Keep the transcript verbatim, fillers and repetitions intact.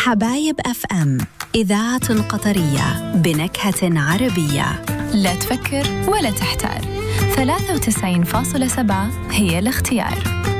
حبايب أف أم، إذاعة قطرية بنكهة عربية. لا تفكر ولا تحتار، ثلاثة وتسعين فاصلة سبعة هي الاختيار.